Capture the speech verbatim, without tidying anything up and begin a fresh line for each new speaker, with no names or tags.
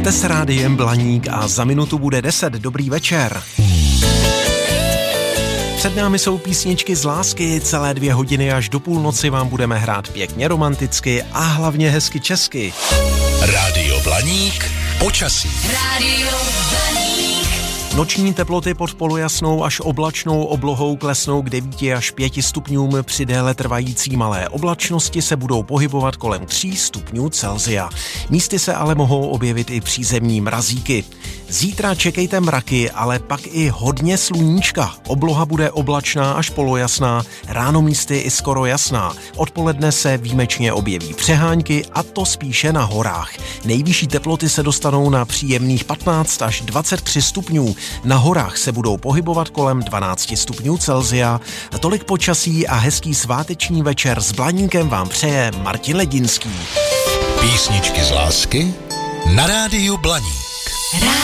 Jste s rádiem Blaník a za minutu bude deset. Dobrý večer. Před námi jsou písničky z lásky, celé dvě hodiny až do půlnoci vám budeme hrát pěkně romanticky a hlavně hezky česky.
Rádio Blaník, počasí. Rádio
Blaník. Noční teploty pod polojasnou až oblačnou oblohou klesnou k devíti až pěti stupňům, při déle trvající malé oblačnosti se budou pohybovat kolem tří stupňů Celsia. Místy se ale mohou objevit i přízemní mrazíky. Zítra čekejte mraky, ale pak i hodně sluníčka. Obloha bude oblačná až polojasná, ráno místy i skoro jasná. Odpoledne se výjimečně objeví přehánky, a to spíše na horách. Nejvyšší teploty se dostanou na příjemných patnáct až dvacet tři stupňů. Na horách se budou pohybovat kolem dvanáct stupňů Celsia. Tolik počasí a hezký sváteční večer s Blaníkem vám přeje Martin Ledinský.
Písničky z lásky na rádiu Blaník.